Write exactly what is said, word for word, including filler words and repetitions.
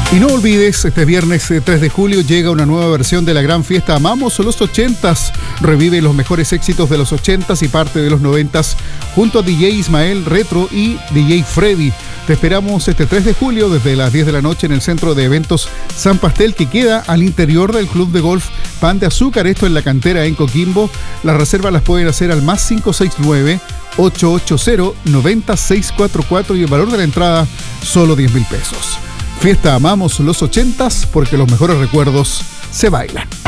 Y no olvides, este viernes tres de julio llega una nueva versión de la gran fiesta Amamos los ochentas. Revive los mejores éxitos de los ochentas y parte de los noventas junto a D J Ismael Retro y D J Freddy. Te esperamos este tres de julio desde las diez de la noche en el centro de eventos San Pastel, que queda al interior del club de golf Pan de Azúcar, esto en la cantera en Coquimbo. Las reservas las pueden hacer al más cinco seis nueve, ocho ocho cero, nueve cero seis cuatro cuatro y el valor de la entrada solo diez mil pesos. Fiesta Amamos los ochentas porque los mejores recuerdos se bailan.